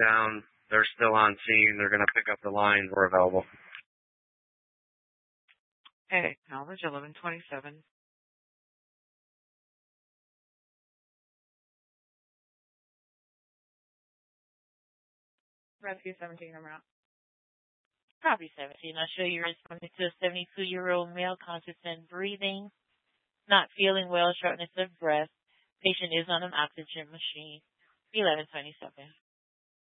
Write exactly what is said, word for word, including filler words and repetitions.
down. They're still on scene. They're going to pick up the lines. We're available. Okay, acknowledge eleven twenty-seven. Rescue seventeen, I'm out. Copy seventeen. I show you responding to a seventy-two-year-old male conscious and breathing, not feeling well, shortness of breath. Patient is on an oxygen machine. eleven twenty-seven.